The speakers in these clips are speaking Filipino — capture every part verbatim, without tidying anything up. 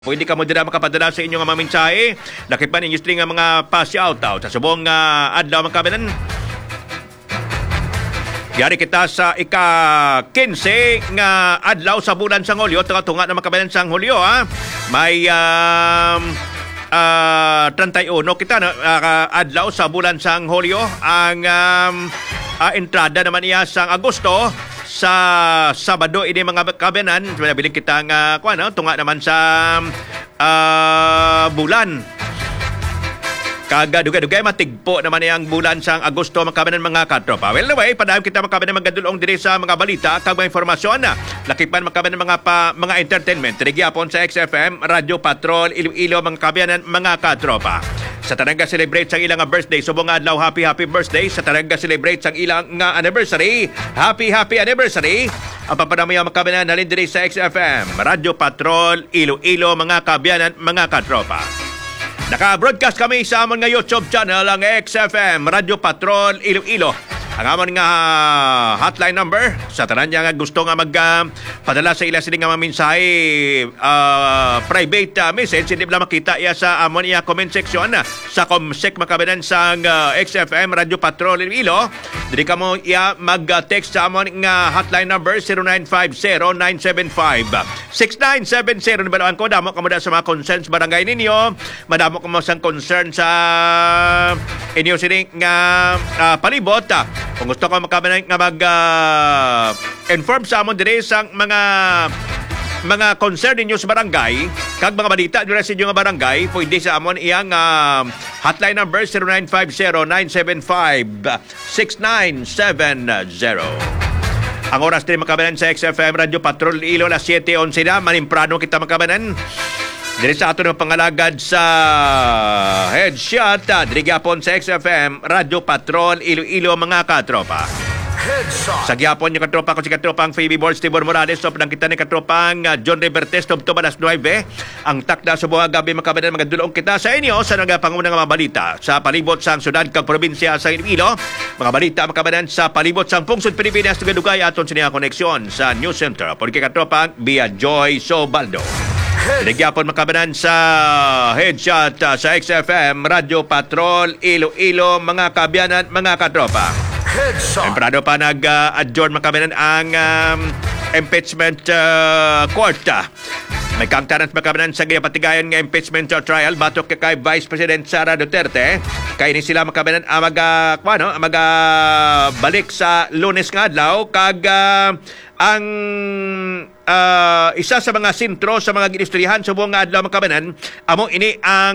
Pwede ka mo dira makapadala sa inyong mga mensahe. Lakip pa ninyo string nga mga pa-shoutout sa subong uh, adlaw mga kabanan. Yari kita sa ika-kinse nga adlaw sa bulan sang Hulyo. Tunga-tunga na mga kabanan sang Hulyo. Ha? May um, uh, thirty-one kita na uh, adlaw sa bulan sang Hulyo. Ang um, uh, entrada naman iya sang Agosto. Sa Sabado ini mga kabanan, bilin kita nga kuan no, tunga naman sa uh, bulan. Kaga dugay-dugay matigpo naman yang bulan sang Agosto mga kabanan mga katropa. Well anyway, padayong kita mga kabanan magadulong diri sa mga balita kag mga informasyon na lakipan mga kabanan mga pa, mga entertainment. Tigiapon sa X F M, Radio Patrol, Iloilo mga kabanan mga katropa. Sa Taranga celebrate sang ilang birthday, subong adlaw happy happy birthday. Sa Taranga celebrate sang ilang nga anniversary, happy happy anniversary. Ang papadamay mga kabanan halin diri sa X F M, Radio Patrol, Iloilo mga kabanan mga katropa. Naka-broadcast kami sa amon nga YouTube channel ang X F M Radio Patrol Iloilo. Ang amon nga hotline number sa tanan nga gusto nga magpadala uh, sa ila sila nga mensahe uh, private uh, message, hindi bala makita iya sa amon iya comment section uh, sa Comsec makabanan sa uh, X F M Radio Patrol Iloilo. Dili ka mo iya mag-text sa amon nga hotline number zero nine five zero nine seven five six nine seven zero. Nabalaan ko, damo ka mo sa mga concerns barangay ninyo, madamo ka mo sa concern sa inyo sining nga uh, palibot. Uh, kung gusto ko makabanan nga mag-inform uh, sa amon dire sa mga mga concern ninyo sa barangay, kag mga balita nyo sa inyo nga barangay, pwede sa amon iyang uh, hotline number zero nine five zero nine seven five six nine seven zero. Ang oras din makabanan sa X F M Radio Patrol Ilo, alas siyete onse na, manimprano kita makabanan. Diri sa ato ng pangalagad sa Headshot, diri gyapon sa X F M Radio Patrol Iloilo mga katropa. Headshot. Sa gyapon yung katropa ko si katropang Phoebe Balls, Tibor Morales, top ng kita ni katropang John Rivertes, top to alas nueve. Ang takda sa buha gabi makabanan mga dulong kita sa inyo sa nagapangunang mga balita sa palibot sang syudad kag probinsya sa Iloilo. Mga balita makabanan sa palibot sang pungsod Pilipinas, tugadugay aton sa niya koneksyon sa News Center. Porque katropang Bia Joy Sobaldo. Nagyapon makabanan sa Headshot uh, sa X F M Radio Patrol Iloilo mga kabyanan mga katropa. Headshot. Temprano pa nag-adjourn uh, makabanan ang um, impeachment uh, court. May kamtaran makabanan sa gayapatigayon nga impeachment uh, trial batok kay Vice President Sara Duterte. Kaya ni sila makabanan ang mag uh, ano, mag uh, balik sa Lunes nga adlaw kag uh, ang uh, isa sa mga sentro sa mga ginistoryahan sa buong adlaw makabanan amo ini ang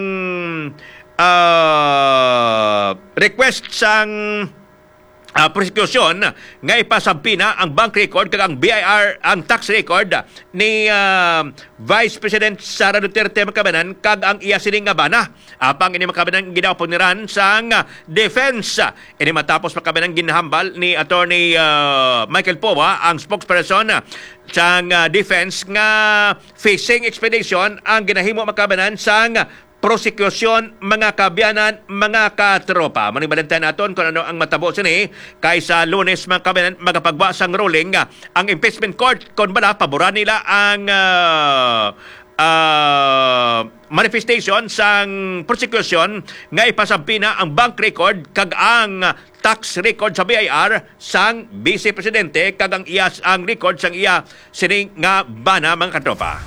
uh, request sang Uh, prosecution nga ipasampi na ang bank record kag ang B I R, ang tax record ni uh, Vice President Sara Duterte makabanan kag ang iya sining nga bana. Apang ini makabanan ginaponiran sang defense. Ini matapos makabanan ginhambal ni Attorney uh, Michael Powa, ang spokesperson sang uh, defense nga fishing expedition ang ginahimo makabanan sang prosecution mga kabyanan, mga katropa. Manibalantan naton kung ano ang matabo sini kaysa Lunes mga kabyanan magapagwa sang ruling ang impeachment court kung bala paboran nila ang uh, uh, manifestation sang prosecution nga ipasampi na ang bank record kag ang tax record sa B I R sang Vice Presidente kag ang iya ang record sang iya sini nga bana mga katropa.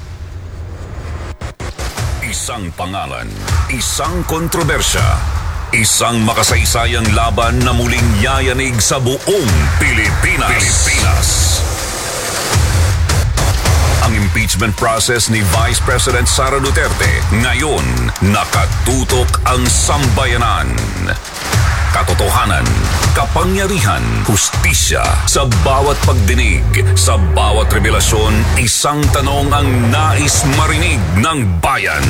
Isang pangalan, isang kontrobersya, isang makasaysayang laban na muling yayanig sa buong Pilipinas. Pilipinas. Ang impeachment process ni Vice President Sara Duterte ngayon nakatutok ang sambayanan. Katotohanan, kapangyarihan, hustisya. Sa bawat pagdinig, sa bawat revelasyon, isang tanong ang nais marinig ng bayan.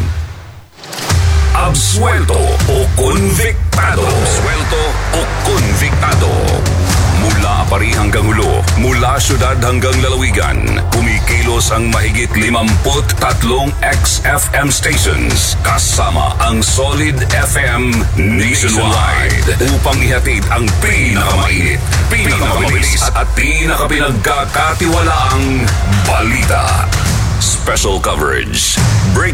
Absuelto o konviktado? Absuelto o konviktado? Mula Apari hanggang Hulo, mula syudad hanggang lalawigan, kumikilos ang mahigit limamput tatlong X F M stations kasama ang Solid F M nationwide upang ihatid ang pinakamainit, pinakamabilis at pinakapinagkakatiwalaang balita. Special coverage.